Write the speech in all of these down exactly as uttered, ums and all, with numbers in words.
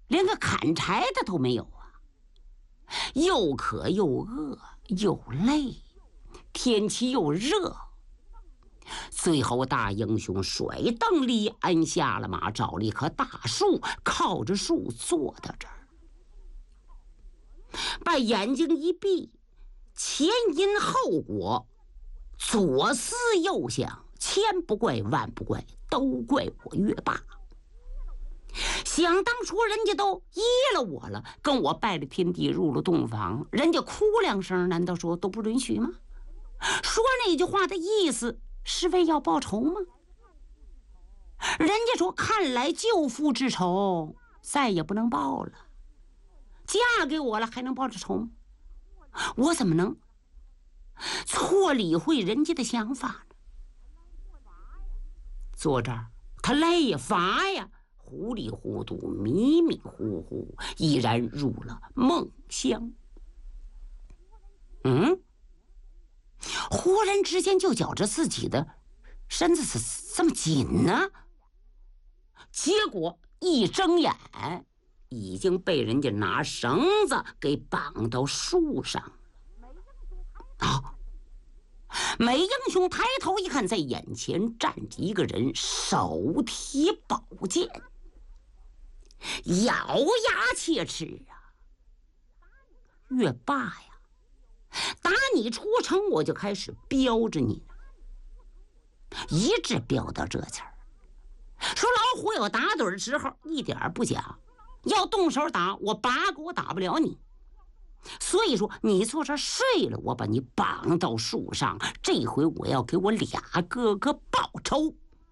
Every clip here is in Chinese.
连个砍柴的都没有啊！又渴又饿又累，天气又热。最后大英雄甩蹬里鞍下了马，找了一棵大树，靠着树坐到这儿，把眼睛一闭，前因后果，左思右想，千不怪万不怪，都怪我月霸。想当初人家都依了我了，跟我拜了天地，入了洞房，人家哭两声，难道说都不允许吗？说那句话的意思是为要报仇吗？人家说看来救父之仇再也不能报了，嫁给我了还能报这仇吗？我怎么能错理会人家的想法呢？坐这儿他累呀乏呀，糊里糊涂迷迷糊糊，已然入了梦乡。嗯，忽然之间就觉着自己的身子是这么紧呢，结果一睁眼已经被人家拿绳子给绑到树上。啊！美英雄抬头一看，在眼前站着一个人，手提宝剑，咬牙切齿啊！月霸呀，打你出城我就开始标着你，一直标到这前儿。说老虎有打盹的时候，一点不假，要动手打我八个我打不了你。所以说你坐这睡了，我把你绑到树上，这回我要给我俩哥哥报仇。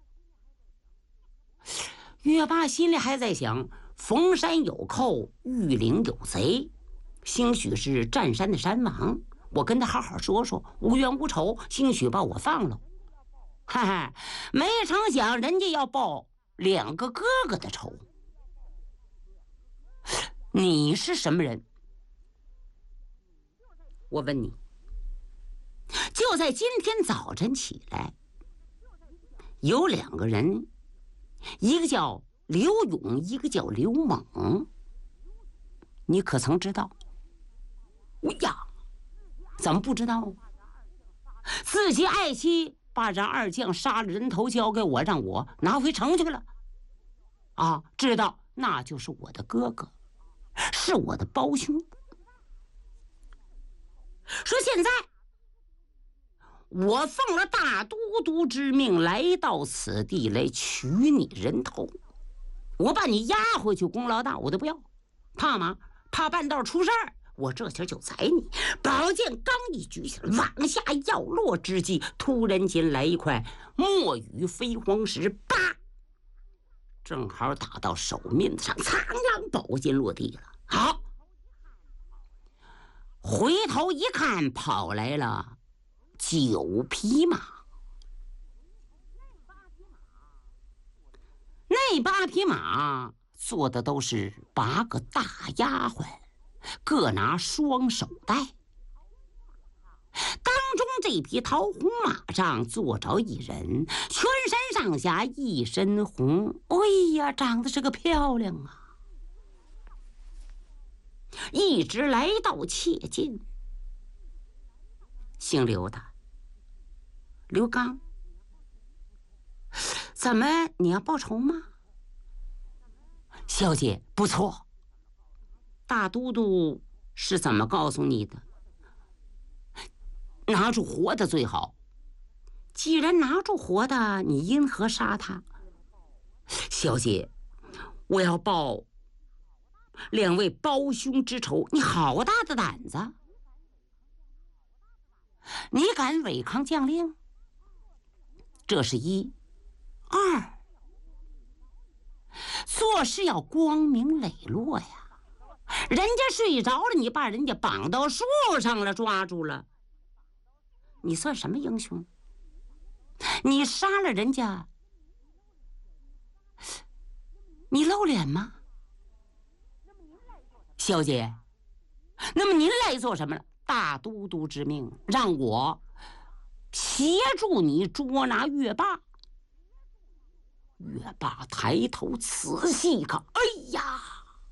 月霸心里还在想，逢山有寇，遇岭有贼，兴许是占山的山王，我跟他好好说说，无冤无仇，兴许把我放了。哈哈，没成想人家要报两个哥哥的仇。你是什么人？我问你。就在今天早晨起来，有两个人，一个叫刘勇，一个叫刘猛，你可曾知道？呀，怎么不知道？自己爱妻把这二将杀了人头交给我，让我拿回城去了。啊，知道，那就是我的哥哥，是我的胞兄。说现在我奉了大都督之命来到此地来取你人头，我把你押回去功劳大我都不要，怕吗？怕半道出事儿，我这下就宰你。宝剑刚一举起来，往下要落之际，突然间来一块墨雨飞黄石，叭，正好打到手面子上，苍啷，宝剑落地了。好，回头一看，跑来了九匹马。那八匹马坐的都是八个大丫鬟，各拿双手带。当中这匹桃红马上坐着一人，全身上下一身红，哎呀，长得是个漂亮啊！一直来到切近，姓刘的，刘刚，怎么你要报仇吗？小姐不错，大都督是怎么告诉你的？拿住活的最好。既然拿住活的，你因何杀他？小姐，我要报两位胞兄之仇。你好大的胆子！你敢违抗将令？这是一。二，做事要光明磊落呀。人家睡着了，你把人家绑到树上了，抓住了，你算什么英雄？你杀了人家，你露脸吗？小姐，那么您来做什么了？大都督之命，让我协助你捉拿月霸。月霸抬头仔细看，哎呀，